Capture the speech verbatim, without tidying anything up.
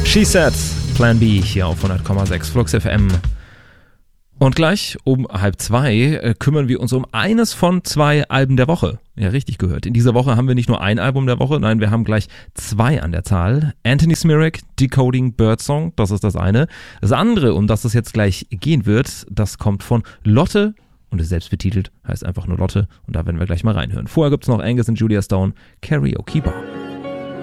She Said, Plan B hier auf hundert Komma sechs Flux F M. Und gleich um halb zwei äh, kümmern wir uns um eines von zwei Alben der Woche. Ja, richtig gehört. In dieser Woche haben wir nicht nur ein Album der Woche, nein, wir haben gleich zwei an der Zahl. Anthony Smirak, Decoding Birdsong, das ist das eine. Das andere, um das es jetzt gleich gehen wird, das kommt von Lotte und ist selbst betitelt, heißt einfach nur Lotte. Und da werden wir gleich mal reinhören. Vorher gibt's noch Angus und Julia Stone, Karaoke Bar.